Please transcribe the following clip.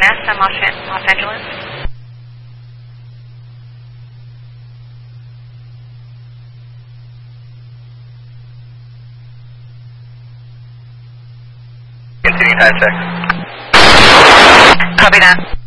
INS, I'm Los Angeles. Continue time check. Copy that.